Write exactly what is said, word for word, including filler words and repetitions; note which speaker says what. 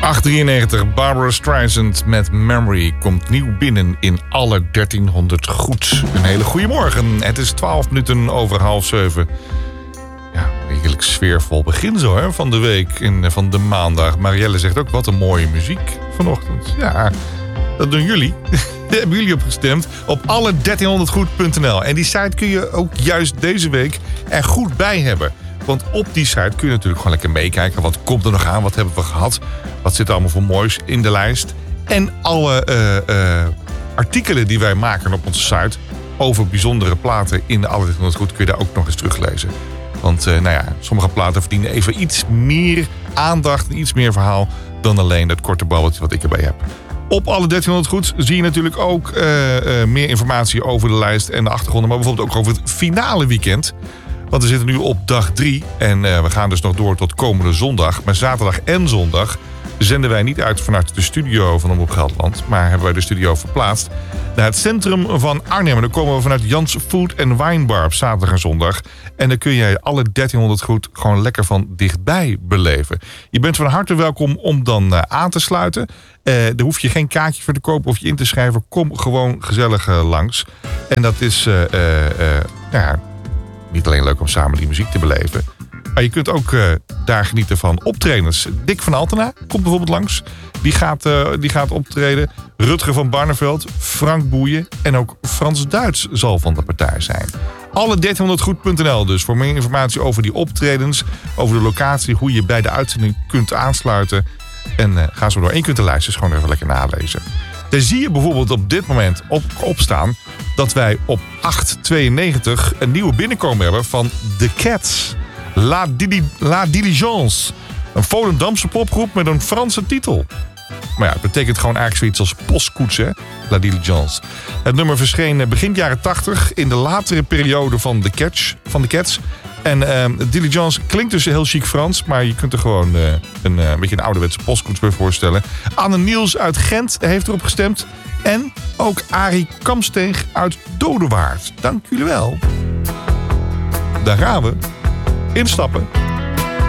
Speaker 1: acht drieënnegentig, Barbara Streisand met Memory komt nieuw binnen in alle dertienhonderd goed. Een hele goede morgen. Het is twaalf minuten over half zeven. Ja, redelijk sfeervol begin zo hè, van de week en van de maandag. Marielle zegt ook, wat een mooie muziek vanochtend. Ja, dat doen jullie. Daar hebben jullie op gestemd op alle dertienhonderd goed punt n l. En die site kun je ook juist deze week er goed bij hebben. Want op die site kun je natuurlijk gewoon lekker meekijken. Wat komt er nog aan? Wat hebben we gehad? Wat zit er allemaal voor moois in de lijst? En alle uh, uh, artikelen die wij maken op onze site over bijzondere platen in de alle dertienhonderd goed kun je daar ook nog eens teruglezen. Want uh, nou ja, sommige platen verdienen even iets meer aandacht en iets meer verhaal dan alleen dat korte babbeltje wat ik erbij heb. Op alle dertienhonderd goed zie je natuurlijk ook uh, uh, meer informatie over de lijst en de achtergronden. Maar bijvoorbeeld ook over het finale weekend. Want we zitten nu op dag drie en uh, we gaan dus nog door tot komende zondag. Maar zaterdag en zondag zenden wij niet uit vanuit de studio van Omroep Gelderland. Maar hebben wij de studio verplaatst naar het centrum van Arnhem. En dan komen we vanuit Jans Food and Wine Bar op zaterdag en zondag. En dan kun jij alle dertienhonderd goed gewoon lekker van dichtbij beleven. Je bent van harte welkom om dan uh, aan te sluiten. Uh, daar hoef je geen kaartje voor te kopen of je in te schrijven. Kom gewoon gezellig uh, langs. En dat is uh, uh, uh, nou ja, niet alleen leuk om samen die muziek te beleven. Maar je kunt ook uh, daar genieten van optredens. Dick van Altena komt bijvoorbeeld langs. Die gaat, uh, die gaat optreden. Rutger van Barneveld, Frank Boeien en ook Frans Duits zal van de partij zijn. alle dertienhonderd goed punt n l dus voor meer informatie over die optredens. Over de locatie, hoe je bij de uitzending kunt aansluiten. En uh, ga zo door. En je kunt de lijstjes gewoon even lekker nalezen. Daar zie je bijvoorbeeld op dit moment op, opstaan dat wij op acht tweeënnegentig een nieuwe binnenkomen hebben van The Cats. La, Dili- La Diligence. Een Volendamse popgroep met een Franse titel. Maar ja, het betekent gewoon eigenlijk zoiets als postkoets, hè? La Diligence. Het nummer verscheen begin jaren tachtig in de latere periode van The, Catch, van The Cats. En uh, Diligence klinkt dus heel chic Frans, maar je kunt er gewoon uh, een, uh, een beetje een ouderwetse postkoets bij voorstellen. Anne Niels uit Gent heeft erop gestemd. En ook Arie Kamsteeg uit Dodewaard. Dank jullie wel. Daar gaan we. Instappen.